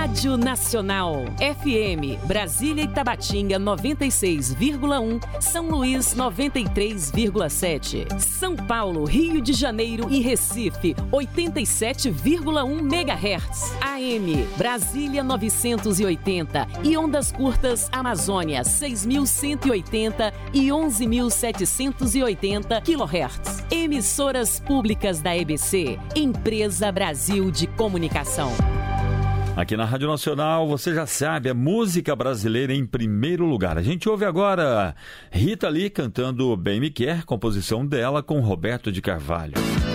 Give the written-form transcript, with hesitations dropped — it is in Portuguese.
Rádio Nacional, FM, Brasília e Tabatinga 96,1, São Luís 93,7, São Paulo, Rio de Janeiro e Recife 87,1 MHz, AM, Brasília 980 e ondas curtas Amazônia 6.180 e 11.780 kHz. Emissoras públicas da EBC, Empresa Brasil de Comunicação. Aqui na Rádio Nacional, você já sabe, é música brasileira em primeiro lugar. A gente ouve agora Rita Lee cantando Bem Me Quer, composição dela com Roberto de Carvalho.